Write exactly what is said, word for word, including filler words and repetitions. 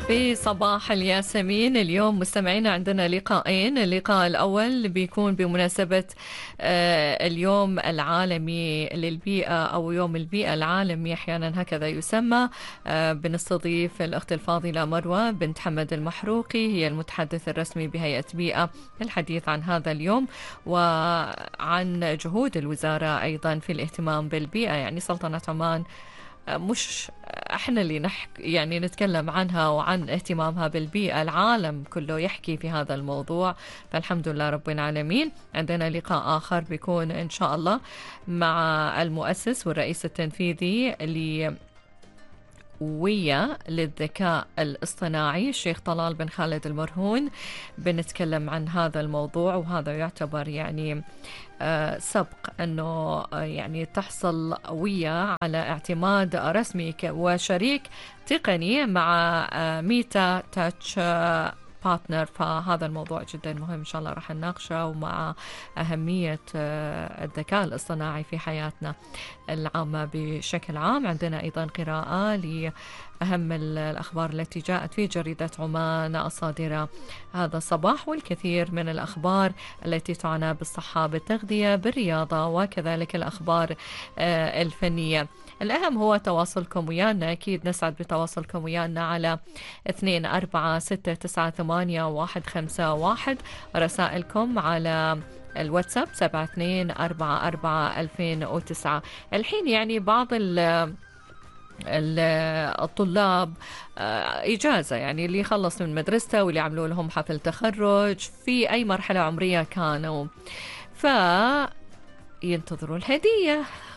في صباح الياسمين. اليوم مستمعينا عندنا لقاءين. اللقاء الأول بيكون بمناسبة آه، اليوم العالمي للبيئة أو يوم البيئة العالمي، أحيانا هكذا يسمى. آه، بنستضيف الأخت الفاضلة مروة بنت حمد المحروقي، هي المتحدث الرسمي بهيئة بيئة، للحديث عن هذا اليوم وعن جهود الوزارة أيضا في الاهتمام بالبيئة. يعني سلطنة عمان مش احنا اللي نحك يعني نتكلم عنها وعن اهتمامها بالبيئة، العالم كله يحكي في هذا الموضوع، فالحمد لله رب العالمين. عندنا لقاء آخر بيكون إن شاء الله مع المؤسس والرئيس التنفيذي ل ويا للذكاء الاصطناعي الشيخ طلال بن خالد المرهون. بنتكلم عن هذا الموضوع، وهذا يعتبر يعني آه، سبق أنه آه، يعني تحصل ويا على اعتماد رسمي وشريك تقني مع آه، ميتا تاتش آه، بارتنر. فهذا الموضوع جدا مهم، إن شاء الله راح نناقشه، ومع أهمية آه، الذكاء الاصطناعي في حياتنا العامة بشكل عام. عندنا أيضا قراءة لأهم الأخبار التي جاءت في جريدة عمان الصادرة هذا الصباح، والكثير من الأخبار التي تعنى بالصحة بالتغذية بالرياضة، وكذلك الأخبار آه، الفنية. الأهم هو تواصلكم ويانا، أكيد نسعد بتواصلكم ويانا على اثنين أربعة ستة تسعة ثمانية واحد خمسة واحد، رسائلكم على الواتساب سبعة اثنين أربعة أربعة ألفين وتسعة. الحين يعني بعض ال ال- الطلاب آه، إجازة، يعني اللي يخلص من مدرسته واللي يعملوا لهم حفل تخرج في أي مرحلة عمرية كانوا، فينتظروا الهدية.